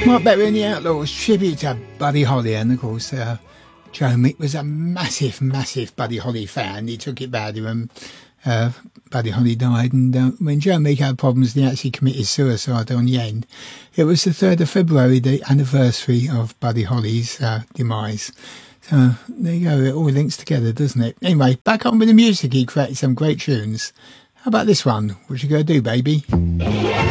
Mark Berry and the Outlaws, tribute to Buddy Holly, and of course Joe Meek was a massive Buddy Holly fan. He took it badly when Buddy Holly died, and when Joe Meek had problems and he actually committed suicide on the end. It was the 3rd of February, the anniversary of Buddy Holly's demise. So there you go, it all links together, doesn't it? Anyway, back on with the music. He created some great tunes. How about this one? What you gonna do, baby?